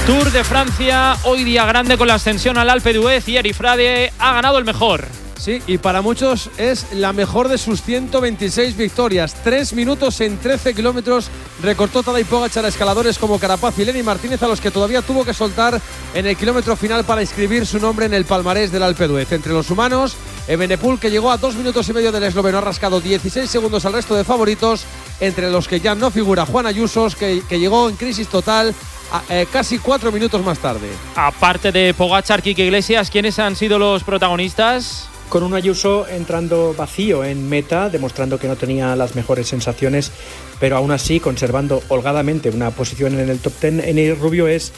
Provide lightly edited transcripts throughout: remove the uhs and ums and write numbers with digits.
Tour de Francia, hoy día grande con la ascensión al Alpe d'Huez y Eric Frade ha ganado el mejor. Sí, y para muchos es la mejor de sus 126 victorias. 3 minutos en 13 kilómetros recortó Tadej Pogačar a escaladores como Carapaz y Lenny Martínez, a los que todavía tuvo que soltar en el kilómetro final para inscribir su nombre en el palmarés del Alpe d'Huez. Entre los humanos, Evenepoel, que llegó a 2 minutos y medio del esloveno, ha rascado 16 segundos al resto de favoritos, entre los que ya no figura Juan Ayuso, que llegó en crisis total casi 4 minutos más tarde. Aparte de Pogačar, Quique Iglesias, ¿quiénes han sido los protagonistas? Con un Ayuso entrando vacío en meta, demostrando que no tenía las mejores sensaciones, pero aún así conservando holgadamente una posición en el top 10. Enric Rubio es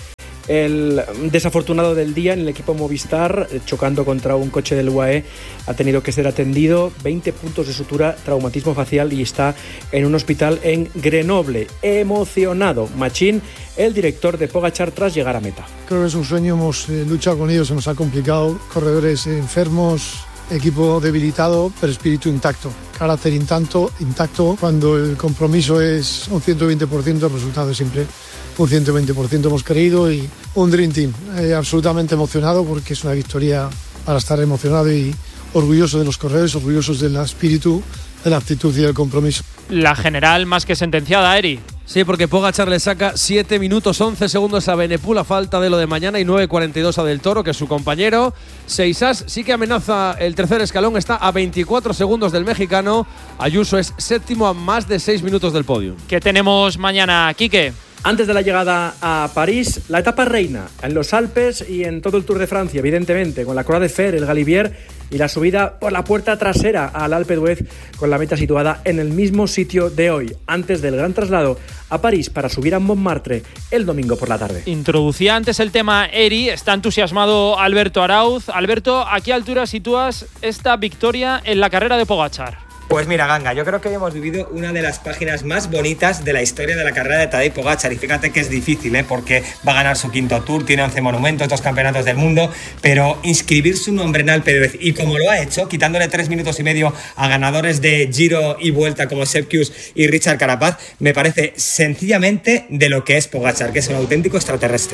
el desafortunado del día en el equipo Movistar, chocando contra un coche del UAE. Ha tenido que ser atendido, 20 puntos de sutura, traumatismo facial, y está en un hospital en Grenoble. Emocionado Machín, el director de Pogačar, tras llegar a meta. Creo que es un sueño, hemos luchado con ellos, se nos ha complicado, corredores enfermos, equipo debilitado, pero espíritu intacto, carácter intacto. Cuando el compromiso es un 120%, el resultado es siempre un 120%. Hemos creído, y un Dream Team, absolutamente emocionado, porque es una victoria para estar emocionado y orgulloso de los corredores, orgullosos del espíritu, de la actitud y del compromiso. La general más que sentenciada, Eri. Sí, porque Pogačar le saca 7 minutos 11 segundos a Evenepoel a falta de lo de mañana, y 9.42 a Del Toro, que es su compañero. Seisas sí que amenaza el tercer escalón, está a 24 segundos del mexicano. Ayuso es séptimo a más de 6 minutos del podio. ¿Qué tenemos mañana, Quique? Antes de la llegada a París, la etapa reina en los Alpes y en todo el Tour de Francia, evidentemente, con la Croix de Fer, el Galibier y la subida por la puerta trasera al Alpe d'Huez, con la meta situada en el mismo sitio de hoy, antes del gran traslado a París para subir a Montmartre el domingo por la tarde. Introducía antes el tema Eri, está entusiasmado Alberto Arauz. Alberto, ¿a qué altura sitúas esta victoria en la carrera de Pogačar? Pues mira, Ganga, yo creo que hoy hemos vivido una de las páginas más bonitas de la historia de la carrera de Tadej Pogačar, y fíjate que es difícil, porque va a ganar su quinto Tour, tiene 11 monumentos, 2 campeonatos del mundo, pero inscribir su nombre en Alpe d'Huez, y como lo ha hecho, quitándole 3 minutos y medio a ganadores de Giro y Vuelta como Sepp Kuss y Richard Carapaz, me parece sencillamente de lo que es Pogačar, que es un auténtico extraterrestre.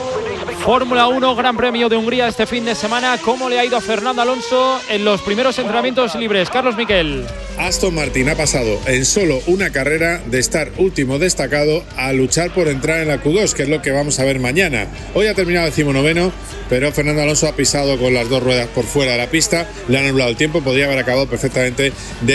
Fórmula 1, Gran Premio de Hungría este fin de semana. ¿Cómo le ha ido a Fernando Alonso en los primeros entrenamientos libres? Carlos Miquel. Aston Martin ha pasado en solo una carrera de estar último destacado a luchar por entrar en la Q2, que es lo que vamos a ver mañana. Hoy ha terminado 19º, pero Fernando Alonso ha pisado con las 2 ruedas por fuera de la pista, le han anulado el tiempo, podría haber acabado perfectamente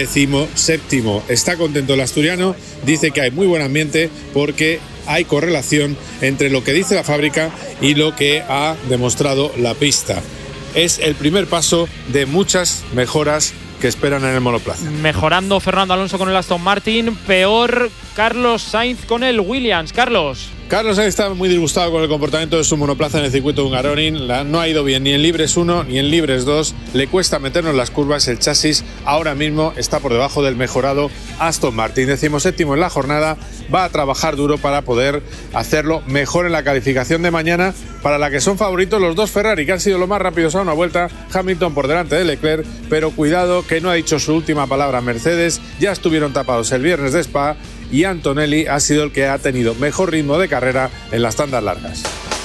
17º. Está contento el asturiano, dice que hay muy buen ambiente porque hay correlación entre lo que dice la fábrica y lo que ha demostrado la pista. Es el primer paso de muchas mejoras que esperan en el monoplaza. Mejorando Fernando Alonso con el Aston Martin, peor Carlos Sainz con el Williams. Carlos Sainz está muy disgustado con el comportamiento de su monoplaza en el circuito de Hungaroring. No ha ido bien ni en Libres 1 ni en Libres 2. Le cuesta meternos las curvas. El chasis ahora mismo está por debajo del mejorado Aston Martin. 17º en la jornada. Va a trabajar duro para poder hacerlo mejor en la calificación de mañana, para la que son favoritos los 2 Ferrari, que han sido los más rápidos a una vuelta. Hamilton por delante de Leclerc, pero cuidado que no ha dicho su última palabra Mercedes. Ya estuvieron tapados el viernes de Spa, y Antonelli ha sido el que ha tenido mejor ritmo de carrera en las tandas largas.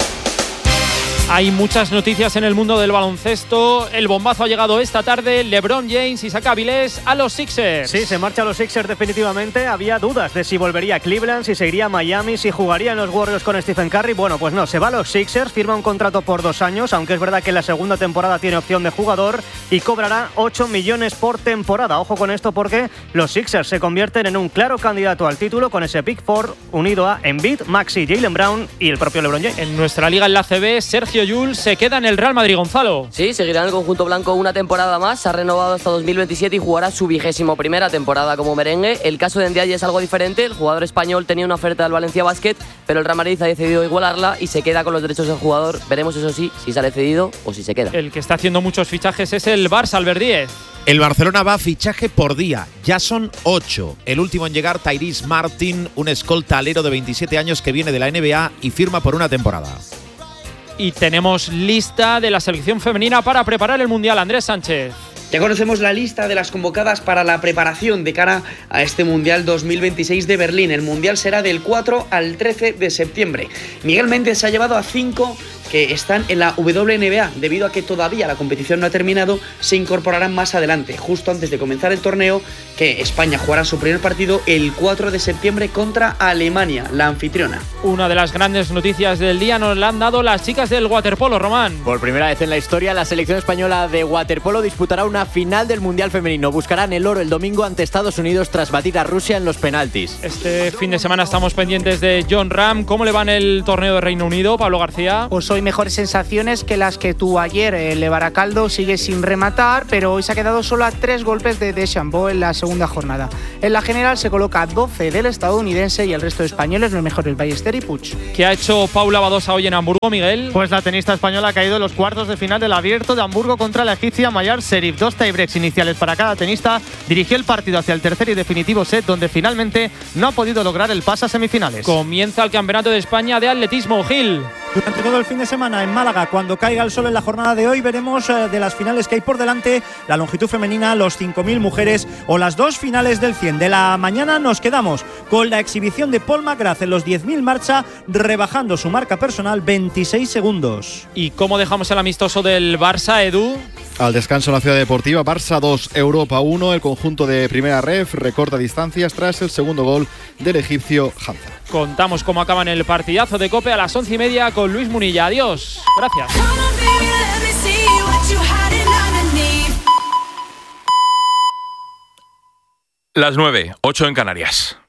Hay muchas noticias en el mundo del baloncesto. El bombazo ha llegado esta tarde. LeBron James y Isaac Avilés a los Sixers. Sí, se marcha a los Sixers definitivamente. Había dudas de si volvería a Cleveland, si seguiría a Miami, si jugaría en los Warriors con Stephen Curry. Bueno, pues no, se va a los Sixers, firma un contrato por 2 años, aunque es verdad que en la segunda temporada tiene opción de jugador, y cobrará 8 millones por temporada. Ojo con esto, porque los Sixers se convierten en un claro candidato al título con ese Big Four unido a Embiid, Maxey, Jaylen Brown y el propio LeBron James. En nuestra liga en la ACB, Sergio Llull se queda en el Real Madrid. Gonzalo. Sí, seguirá en el conjunto blanco una temporada más, se ha renovado hasta 2027 y jugará su 21ª temporada como merengue. El caso de Ndiaye es algo diferente, el jugador español tenía una oferta del Valencia Basket, pero el Real Madrid ha decidido igualarla y se queda con los derechos del jugador. Veremos, eso sí, si sale cedido o si se queda. El que está haciendo muchos fichajes es el Barça, Albert Díez. El Barcelona va fichaje por día, ya son 8. El último en llegar, Tyrese Martin, un escolta alero de 27 años que viene de la NBA y firma por una temporada. Y tenemos lista de la selección femenina para preparar el Mundial. Andrés Sánchez. Ya conocemos la lista de las convocadas para la preparación de cara a este Mundial 2026 de Berlín. El Mundial será del 4 al 13 de septiembre. Miguel Méndez se ha llevado a 5 que están en la WNBA. Debido a que todavía la competición no ha terminado, se incorporarán más adelante, justo antes de comenzar el torneo, que España jugará su primer partido el 4 de septiembre contra Alemania, la anfitriona. Una de las grandes noticias del día nos la han dado las chicas del waterpolo, Román. Por primera vez en la historia, la selección española de waterpolo disputará una final del Mundial Femenino. Buscarán el oro el domingo ante Estados Unidos tras batir a Rusia en los penaltis. Este fin de semana estamos pendientes de John Ram. ¿Cómo le va en el torneo de Reino Unido, Pablo García? Pues hoy mejores sensaciones que las que tuvo ayer. El de Baracaldo sigue sin rematar, pero hoy se ha quedado solo a 3 golpes de Deschambault en la segunda jornada. En la general se coloca 12 del estadounidense y el resto de españoles, los mejores Ballester y Puig. ¿Qué ha hecho Paula Badosa hoy en Hamburgo, Miguel? Pues la tenista española ha caído en los cuartos de final del Abierto de Hamburgo contra la egipcia Mayar Sherif. 2 tiebreaks iniciales para cada tenista. Dirigió el partido hacia el tercer y definitivo set, donde finalmente no ha podido lograr el pase a semifinales. Comienza el Campeonato de España de Atletismo, Gil. Durante todo el fin de semana en Málaga, cuando caiga el sol en la jornada de hoy, veremos de las finales que hay por delante, la longitud femenina, los 5.000 mujeres o las 2 finales del 100. De la mañana nos quedamos con la exhibición de Paul McGrath en los 10.000 marcha, rebajando su marca personal 26 segundos. ¿Y cómo dejamos el amistoso del Barça, Edu? Al descanso en la Ciudad Deportiva, Barça 2, Europa 1. El conjunto de Primera Ref recorta distancias tras el segundo gol del egipcio Hamza. Contamos cómo acaba en el partidazo de COPE a las 11:30 con Luis Munilla. Adiós. Gracias. Las 9:08 en Canarias.